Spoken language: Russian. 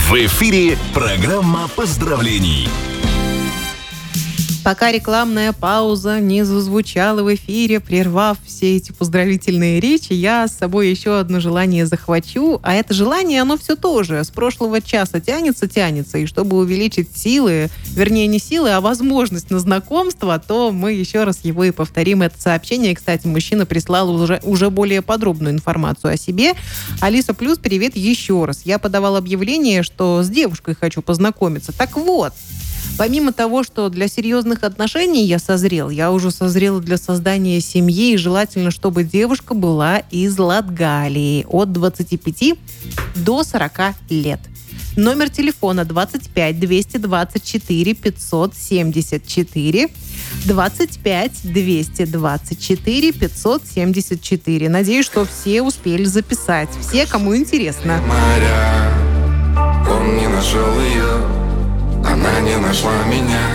В эфире программа поздравлений. Пока рекламная пауза не зазвучала в эфире, прервав все эти поздравительные речи, я с собой еще одно желание захвачу. А это желание, оно все тоже с прошлого часа тянется. И чтобы увеличить силы, вернее не силы, а возможность на знакомство, то мы еще раз его и повторим. Это сообщение. Кстати, мужчина прислал уже более подробную информацию о себе. Алиса Плюс, привет еще раз. Я подавала объявление, что с девушкой хочу познакомиться. Так вот, помимо того, что для серьезных отношений я уже созрела для создания семьи, и желательно, чтобы девушка была из Латгалии от 25 до 40 лет. Номер телефона 25 224 574, 25 224 574. Надеюсь, что все успели записать. Все, кому интересно. Он не нашел ее, она не нашла меня.